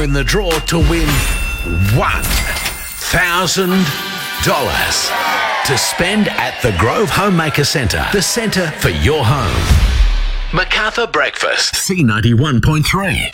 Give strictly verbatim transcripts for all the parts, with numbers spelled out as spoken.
in the draw to win one thousand dollars to spend at the Grove Homemaker Centre, the centre for your home. Macarthur Breakfast, C ninety-one point three.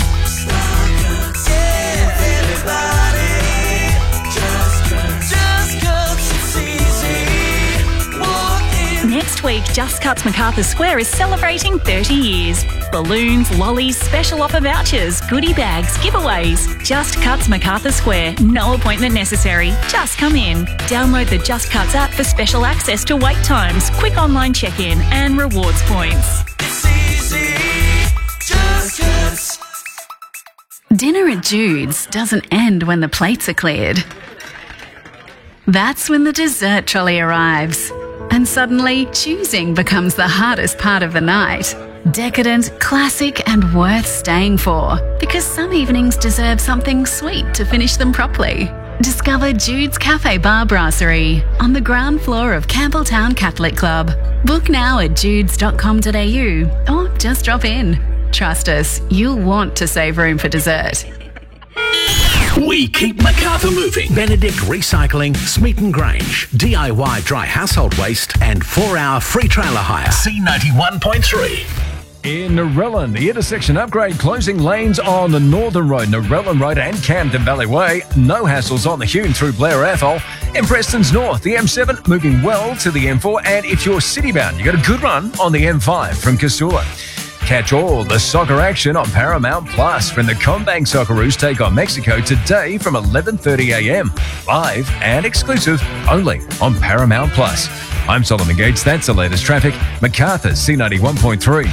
Next week, Just Cuts Macarthur Square is celebrating thirty years. Balloons, lollies, special offer vouchers, goodie bags, giveaways. Just Cuts Macarthur Square. No appointment necessary. Just come in. Download the Just Cuts app for special access to wait times, quick online check-in and rewards points. It's easy. Just Cuts. Dinner at Jude's doesn't end when the plates are cleared. That's when the dessert trolley arrives. And suddenly, choosing becomes the hardest part of the night. Decadent, classic, and worth staying for. Because some evenings deserve something sweet to finish them properly. Discover Jude's Cafe Bar Brasserie on the ground floor of Campbelltown Catholic Club. Book now at judes dot com dot a u or just drop in. Trust us, you'll want to save room for dessert. We keep Macarthur moving. Benedict Recycling, Smeaton Grange, D I Y dry household waste and four hour free trailer hire. C ninety-one point three. In Narellan, the intersection upgrade closing lanes on the Northern Road, Narellan Road and Camden Valley Way. No hassles on the Hume through Blair Athol. In Preston's North, the M seven moving well to the M four. And if you're city-bound, you got a good run on the M five from Castula. Catch all the soccer action on Paramount Plus when the Combank Socceroos take on Mexico today from eleven thirty a m. Live and exclusive only on Paramount Plus. I'm Solomon Gates. That's the latest traffic. Macarthur, C ninety-one point three.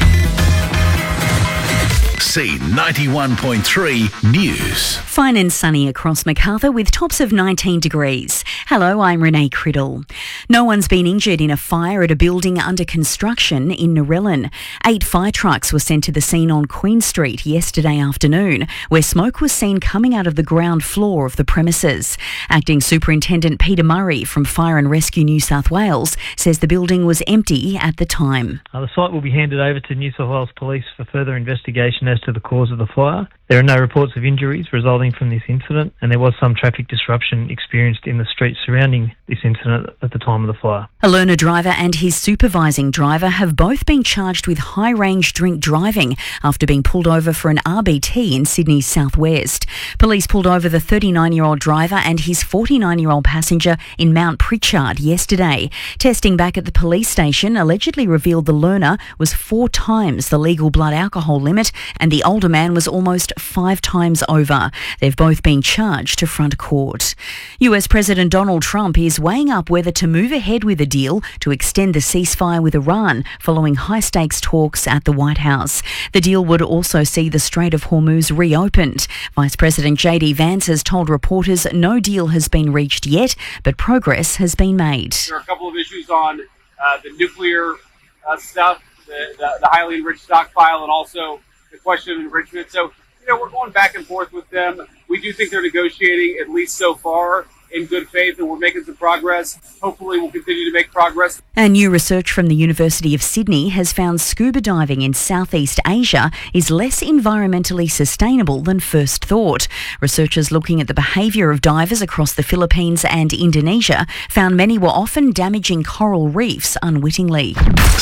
C ninety-one point three News. Fine and sunny across Macarthur with tops of nineteen degrees. Hello, I'm Renee Criddle. No one's been injured in a fire at a building under construction in Narellan. Eight fire trucks were sent to the scene on Queen Street yesterday afternoon, where smoke was seen coming out of the ground floor of the premises. Acting Superintendent Peter Murray from Fire and Rescue New South Wales says the building was empty at the time. Uh, the site will be handed over to New South Wales Police for further investigation as to the cause of the fire. There are no reports of injuries resulting from this incident, and there was some traffic disruption experienced in the streets surrounding this incident at the time of the fire. A learner driver and his supervising driver have both been charged with high-range drink driving after being pulled over for an R B T in Sydney's southwest. Police pulled over the thirty-nine-year-old driver and his forty-nine-year-old passenger in Mount Pritchard yesterday. Testing back at the police station allegedly revealed the learner was four times the legal blood alcohol limit and the older man was almost five times over. They've both been charged to front court. U S President Donald Trump is weighing up whether to move ahead with a deal to extend the ceasefire with Iran following high-stakes talks at the White House. The deal would also see the Strait of Hormuz reopened. Vice President J D Vance has told reporters no deal has been reached yet, but progress has been made. There are a couple of issues on uh, the nuclear uh, stuff, the, the, the highly enriched stockpile, and also the question of enrichment. So, you know, we're going back and forth with them. We do think they're negotiating, at least so far, in good faith, and we're making some progress. Hopefully we'll continue to make progress. And new research from the University of Sydney has found scuba diving in Southeast Asia is less environmentally sustainable than first thought. Researchers looking at the behaviour of divers across the Philippines and Indonesia found many were often damaging coral reefs unwittingly.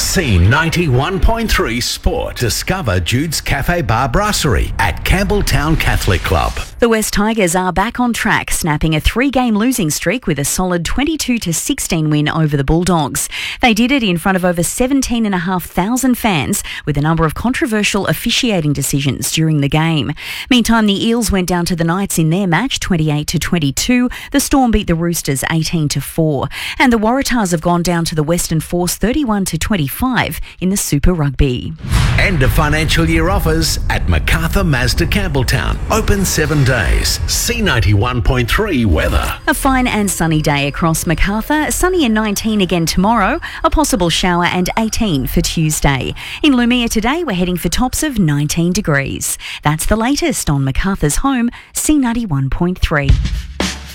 C ninety-one point three Sport. Discover Jude's Cafe Bar Brasserie at Campbelltown Catholic Club. The West Tigers are back on track, snapping a three-game losing streak with a solid twenty-two to sixteen win over the Bulldogs. They did it in front of over seventeen thousand five hundred fans, with a number of controversial officiating decisions during the game. Meantime, the Eels went down to the Knights in their match, twenty-eight to twenty-two. The Storm beat the Roosters eighteen to four. And the Waratahs have gone down to the Western Force thirty-one to twenty-five in the Super Rugby. End of financial year offers at Macarthur Mazda Campbelltown. Open seven days. C ninety-one point three weather. A fine and sunny day across Macarthur. Sunny and nineteen again tomorrow. A possible shower and eighteen for Tuesday. In Lumia today, we're heading for tops of nineteen degrees. That's the latest on Macarthur's home, C ninety-one point three.